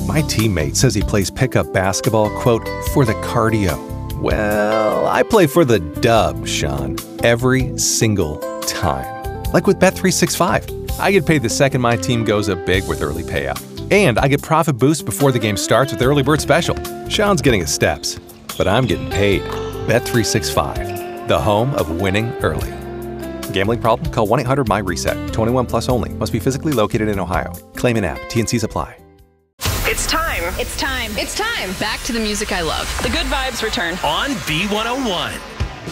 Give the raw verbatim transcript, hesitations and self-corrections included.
My teammate says he plays pickup basketball, quote, for the cardio. Well, I play for the dub, Sean, every single time. Like with Bet three sixty-five. I get paid the second my team goes up big with early payout. And I get profit boosts before the game starts with the Early Bird Special. Sean's getting his steps, but I'm getting paid. Bet three sixty-five, the home of winning early. Gambling problem? Call one eight hundred M Y reset. twenty-one plus only. Must be physically located in Ohio. Claim in app. T N Cs apply. It's time. It's time. It's time. Back to the music I love. The good vibes return on B one oh one.